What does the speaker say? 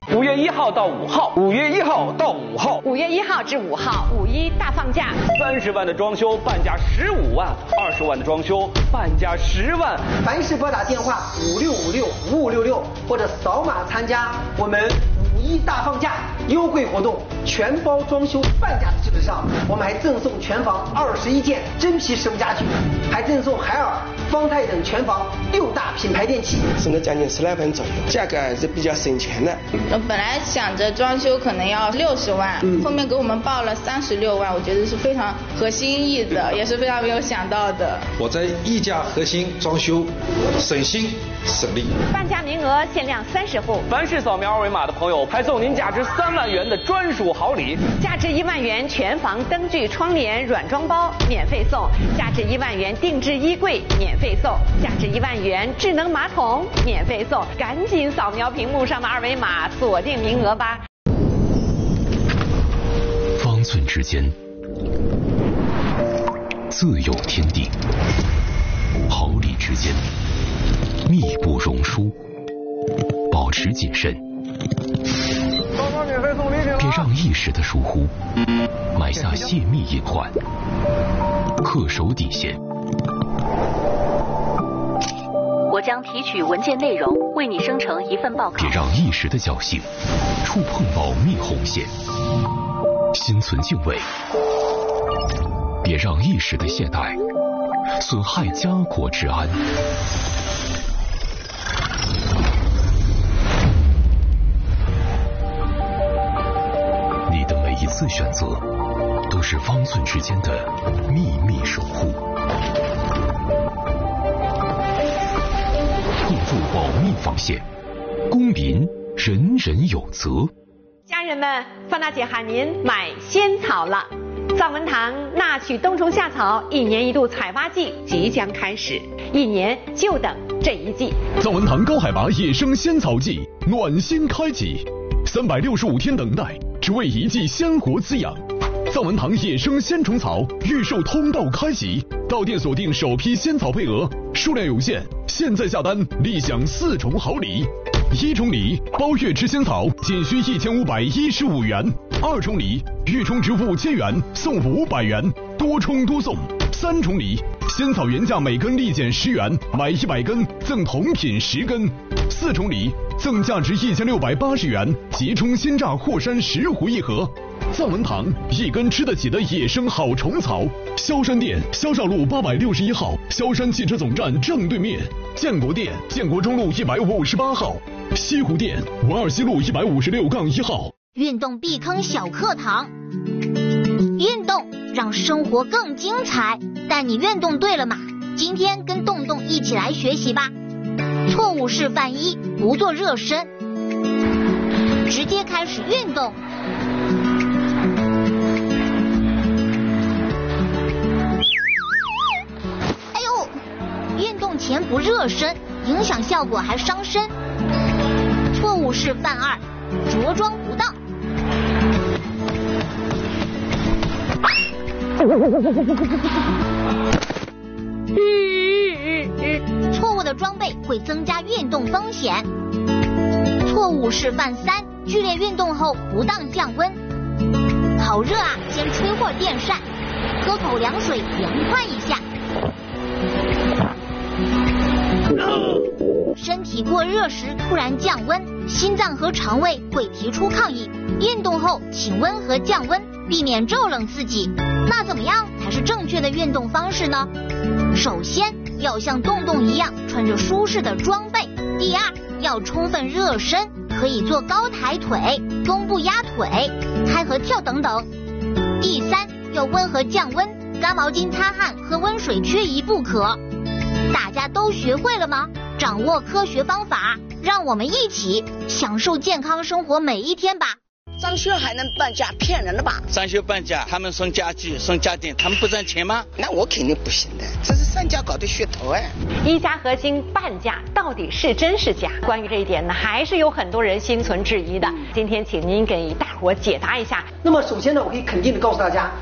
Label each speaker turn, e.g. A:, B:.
A: 5月1号到5号，5月1号到5号
B: ，5月1号至5号，5·1大放假。
A: 30万的装修半价15万，20万的装修半价10万。
C: 凡是拨打电话56565566或者扫码参加我们5·1大放假优惠活动，全包装修半价的基础上，我们还赠送全房21件真皮实木家具，还赠送海尔、方太等全房6大品牌电器，
D: 省了将近10来万左右，价格还是比较省钱的。
E: 我本来想着装修可能要60万，后面给我们报了36万，我觉得是非常合心意的，也是非常没有想到的。
F: 我在一家核心装修，省心省力。
B: 半价名额限量30户，
A: 凡是扫描二维码的朋友，还送您价值3万元的专属好礼，
B: 价值1万元全房灯具、窗帘软装包免费送，价值1万元定制衣柜免费送，价值1万元智能马桶免费送，赶紧扫描屏幕上的二维码，锁定名额吧。
G: 方寸之间自有天地，毫厘之间密不容疏，保持谨慎，别让一时的疏忽埋下泄密隐患，恪守底线。
H: 我将提取文件内容，为你生成一份报告。
G: 别让一时的侥幸触碰保密红线，心存敬畏。别让一时的懈怠损害家国治安。你的每一次选择，都是方寸之间的秘密守护。步入保密防线，公民人人有责。
B: 家人们，方大姐喊您买仙草了。藏文堂纳曲冬虫夏草1年1度采挖季即将开始，1年就等这一季。
I: 藏文堂高海拔野生仙草季暖心开启，365天等待，只为一季鲜活滋养。藏文堂野生鲜虫草预售通道开启，到店锁定首批仙草配额，数量有限，现在下单立享4重好礼。1重礼包月吃仙草仅需1515元，2重礼预充值5000元送500元，多充多送。3重礼仙草原价每根立减10元，买100根赠同品10根。4重礼赠价值1680元即充鲜榨霍山10壶1盒。藏文堂一根吃得起的野生好虫草，萧山店萧少路861号，萧山汽车总站正对面；建国店建国中路158号，西湖店文二西路156-1号。
J: 运动避坑小课堂，运动让生活更精彩，但你运动对了吗？今天跟洞洞一起来学习吧。错误示范1：不做热身，直接开始运动。哎呦，运动前不热身，影响效果还伤身。错误示范2：着装不当。错误的装备会增加运动风险。错误示范3：剧烈运动后不当降温。好热啊，先吹会儿电扇，喝口凉水凉快一下。身体过热时突然降温，心脏和肠胃会提出抗议。运动后请温和降温，避免骤冷刺激。那怎么样才是正确的运动方式呢？首先要像洞洞一样穿着舒适的装备。第2，要充分热身，可以做高抬腿、弓步压腿、开合跳等等。第3，要温和降温，干毛巾擦汗和温水缺一不可。大家都学会了吗？掌握科学方法，让我们一起享受健康生活每一天吧。
K: 装修还能半价，骗人的吧？
L: 装修半价，他们送家具送家电，他们不赚钱吗？
K: 那我肯定不行的，这是商家搞的噱头哎。
B: 1加核心半价到底是真是假？关于这一点呢，还是有很多人心存质疑的。今天请您给大伙解答一下。
C: 那么首先呢，我可以肯定的告诉大家，